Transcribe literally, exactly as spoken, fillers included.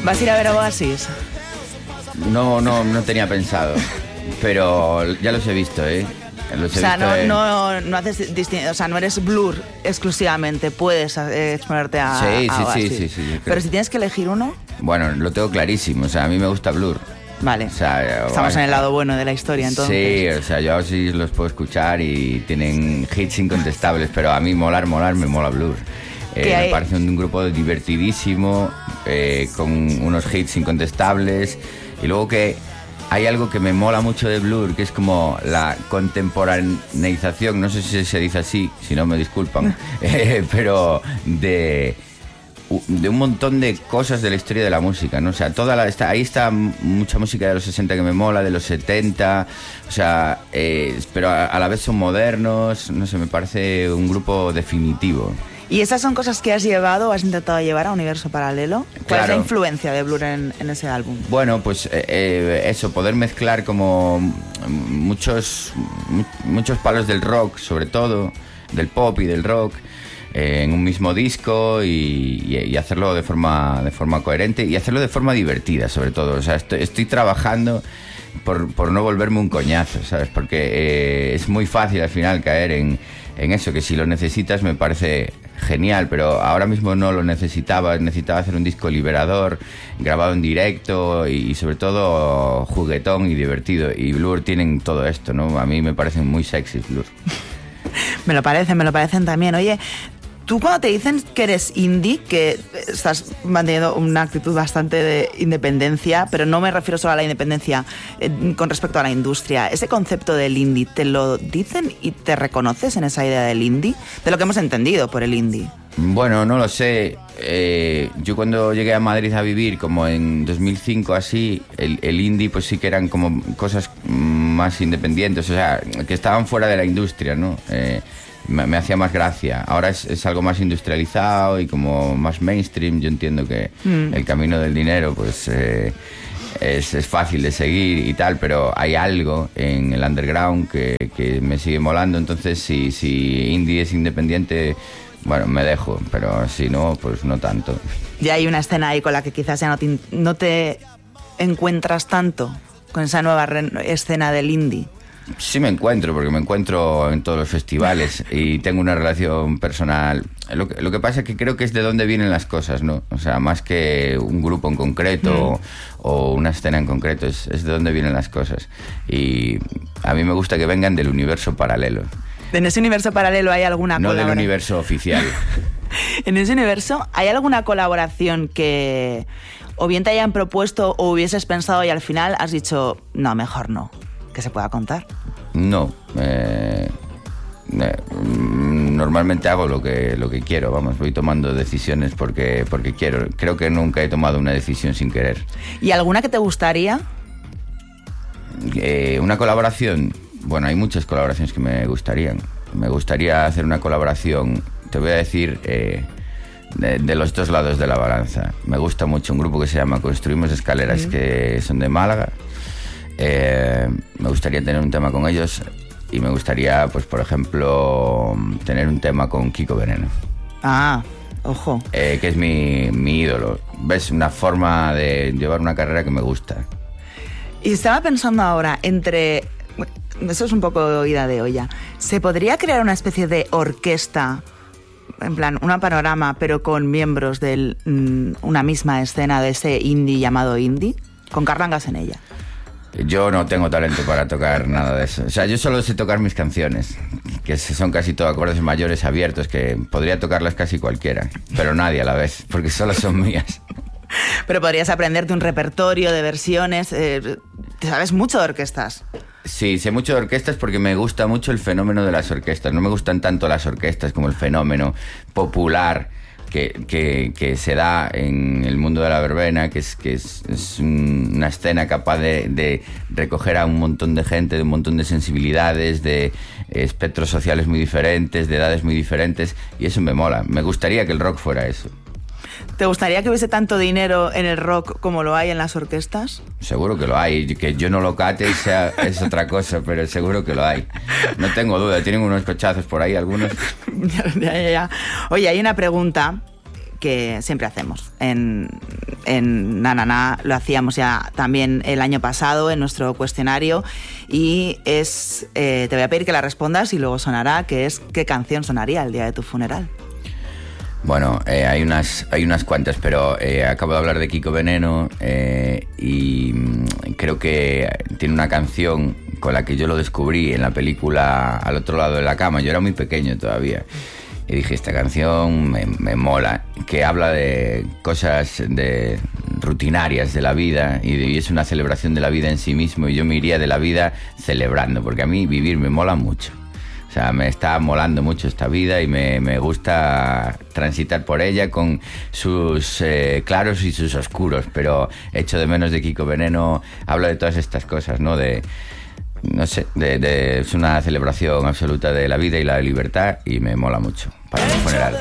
¿Vas a ir a ver a Oasis? No, no, no tenía pensado, pero ya los he visto, ¿eh? Los he o sea, visto no, en... no, no haces distin- o sea, no eres Blur exclusivamente, puedes eh, exponerte a, sí, a sí, Oasis. sí, sí, sí, sí, pero si tienes que elegir uno... Bueno, lo tengo clarísimo, o sea, a mí me gusta Blur. Vale, o sea, estamos bueno, en el lado bueno de la historia, entonces. Sí, o sea, yo sí los puedo escuchar y tienen hits incontestables, pero a mí molar, molar, me mola Blur. Eh, hay... Me parece un, un grupo divertidísimo, eh, con unos hits incontestables, y luego que hay algo que me mola mucho de Blur, que es como la contemporaneización, no sé si se dice así, si no me disculpan, eh, pero de... de un montón de cosas de la historia de la música, ¿no? O sea, toda la, está, ahí está mucha música de los sesenta que me mola, de los setenta, o sea, eh, pero a, a la vez son modernos, no sé, me parece un grupo definitivo. ¿Y esas son cosas que has llevado o has intentado llevar a Universo Paralelo? ¿Cuál Claro. es la influencia de Blur en, en ese álbum? Bueno, pues eh, eh, eso, poder mezclar como muchos, muchos palos del rock, sobre todo, del pop y del rock, en un mismo disco y, y, y hacerlo de forma, de forma coherente y hacerlo de forma divertida, sobre todo. O sea, estoy, estoy trabajando por, por no volverme un coñazo, ¿sabes? Porque eh, es muy fácil al final caer en, en eso, que si lo necesitas me parece genial, pero ahora mismo no lo necesitaba. Necesitaba hacer un disco liberador, grabado en directo y, y sobre todo juguetón y divertido. Y Blur tienen todo esto, ¿no? A mí me parecen muy sexy Blur. Me lo parecen, me lo parecen también. Oye, tú cuando te dicen que eres indie, que estás manteniendo una actitud bastante de independencia, pero no me refiero solo a la independencia eh, con respecto a la industria, ese concepto del indie, ¿te lo dicen y te reconoces en esa idea del indie? De lo que hemos entendido por el indie. Bueno, no lo sé. Eh, yo cuando llegué a Madrid a vivir, como en dos mil cinco así, el, el indie pues sí que eran como cosas más independientes, o sea, que estaban fuera de la industria, ¿no? Eh, me, me hacía más gracia. Ahora es, es algo más industrializado y como más mainstream. Yo entiendo que mm. el camino del dinero pues eh, es, es fácil de seguir y tal, pero hay algo en el underground que, que me sigue molando. Entonces si, si indie es independiente, bueno, me dejo, pero si no, pues no tanto. Y hay una escena ahí con la que quizás ya no te, no te encuentras tanto con esa nueva re- escena del indie. Sí me encuentro, porque me encuentro en todos los festivales y tengo una relación personal. Lo que, lo que pasa es que creo que es de dónde vienen las cosas, ¿no? O sea, más que un grupo en concreto mm. o, o una escena en concreto, es, es de dónde vienen las cosas. Y a mí me gusta que vengan del universo paralelo. ¿En ese universo paralelo hay alguna no colaboración? No del universo oficial. ¿En ese universo hay alguna colaboración que o bien te hayan propuesto o hubieses pensado y al final has dicho, no, mejor no, que se pueda contar? No. Eh, eh, normalmente hago lo que, lo que quiero, vamos, voy tomando decisiones porque, porque quiero. Creo que nunca he tomado una decisión sin querer. ¿Y alguna que te gustaría? Eh, una colaboración... Bueno, hay muchas colaboraciones que me gustarían. Me gustaría hacer una colaboración, te voy a decir, eh, de, de los dos lados de la balanza. Me gusta mucho un grupo que se llama Construimos Escaleras, mm. que son de Málaga. Eh, me gustaría tener un tema con ellos y me gustaría, pues por ejemplo, tener un tema con Kiko Veneno. Ah, ojo. Eh, que es mi, mi ídolo. ¿Ves? Una forma de llevar una carrera que me gusta. Y estaba pensando ahora, entre... Eso es un poco ida de olla. ¿Se podría crear una especie de orquesta, en plan, una panorama, pero con miembros de mmm, una misma escena de ese indie llamado indie? Con carrangas en ella. Yo no tengo talento para tocar nada de eso. O sea, yo solo sé tocar mis canciones, que son casi todo acordes mayores abiertos, que podría tocarlas casi cualquiera, pero nadie a la vez, porque solo son mías. Pero podrías aprenderte un repertorio de versiones. Eh, ¿Te sabes mucho de orquestas? Sí, sé mucho de orquestas porque me gusta mucho el fenómeno de las orquestas. No me gustan tanto las orquestas como el fenómeno popular que, que, que se da en el mundo de la verbena, que es, que es, es una escena capaz de, de recoger a un montón de gente, de un montón de sensibilidades, de espectros sociales muy diferentes, de edades muy diferentes, y eso me mola. Me gustaría que el rock fuera eso. ¿Te gustaría que hubiese tanto dinero en el rock como lo hay en las orquestas? Seguro que lo hay. Que yo no lo cate sea, es otra cosa, pero seguro que lo hay. No tengo duda. Tienen unos cochazos por ahí algunos. ya, ya, ya. Oye, hay una pregunta que siempre hacemos. En, en Na Na Na lo hacíamos ya también el año pasado en nuestro cuestionario y es, eh, te voy a pedir que la respondas y luego sonará, que es ¿qué canción sonaría el día de tu funeral? Bueno, eh, hay unas hay unas cuantas, pero eh, acabo de hablar de Kiko Veneno eh, y creo que tiene una canción con la que yo lo descubrí en la película Al otro lado de la cama. Yo era muy pequeño todavía y dije, esta canción me, me mola, que habla de cosas de rutinarias de la vida y, y es una celebración de la vida en sí mismo, y yo me iría de la vida celebrando, porque a mí vivir me mola mucho. O sea, me está molando mucho esta vida y me, me gusta transitar por ella con sus eh, claros y sus oscuros, pero echo de menos de Kiko Veneno. Habla de todas estas cosas, ¿no? De, no sé, de, de, es una celebración absoluta de la vida y la libertad y me mola mucho para mi funeral.